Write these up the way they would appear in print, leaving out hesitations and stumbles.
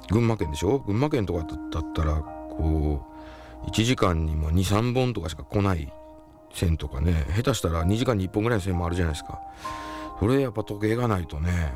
群馬県でしょ。群馬県とかだったらこう1時間にも 2,3 本とかしか来ない線とかね、下手したら2時間に1本ぐらいの線もあるじゃないですか。それやっぱ時計がないとね、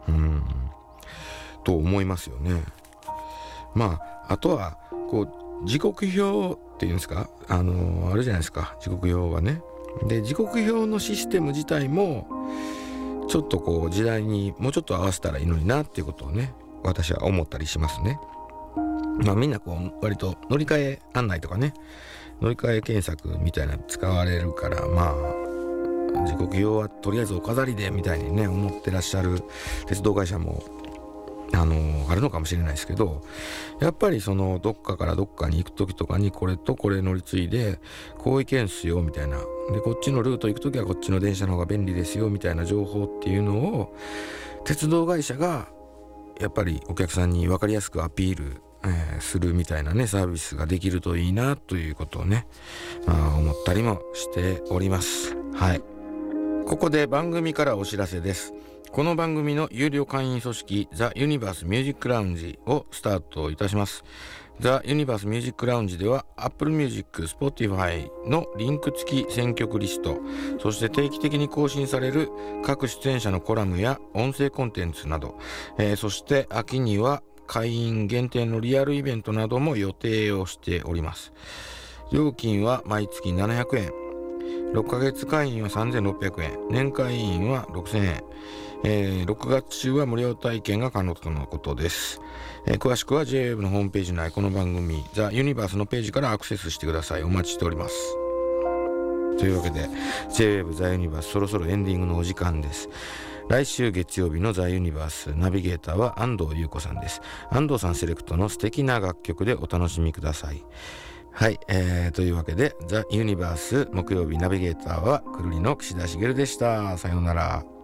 と思いますよね。まああとはこう時刻表っていうんですか、あるじゃないですか、時刻表がね。で時刻表のシステム自体もちょっとこう時代にもうちょっと合わせたらいいのになっていうことをね、私は思ったりしますね。まあみんなこう割と乗り換え案内とかね、乗り換え検索みたいな使われるから、まあ時刻表はとりあえずお飾りでみたいにね思ってらっしゃる鉄道会社もあるのかもしれないですけど、やっぱりそのどっかからどっかに行く時とかにこれとこれ乗り継いでこう行けんすよみたいな、でこっちのルート行く時はこっちの電車の方が便利ですよみたいな情報っていうのを鉄道会社がやっぱりお客さんに分かりやすくアピール、するみたいなねサービスができるといいなということをね、思ったりもしております。はい。ここで番組からお知らせです。この番組の有料会員組織ザ・ユニバース・ミュージック・ラウンジをスタートいたします。ザ・ユニバース・ミュージック・ラウンジでは Apple Music、Spotify のリンク付き選曲リスト、そして定期的に更新される各出演者のコラムや音声コンテンツなど、そして秋には会員限定のリアルイベントなども予定をしております。料金は毎月700円、6ヶ月会員は3600円、年会員は6000円、6月中は無料体験が可能とのことです。詳しくは JWAVE のホームページ内、この番組ザ・ユニバースのページからアクセスしてください。お待ちしております。というわけで JWAVE ザ・ユニバース、そろそろエンディングのお時間です。来週月曜日のザ・ユニバースナビゲーターは安藤優子さんです。安藤さんセレクトの素敵な楽曲でお楽しみください。はい、というわけでザ・ユニバース木曜日ナビゲーターはくるりの岸田茂でした。さようなら。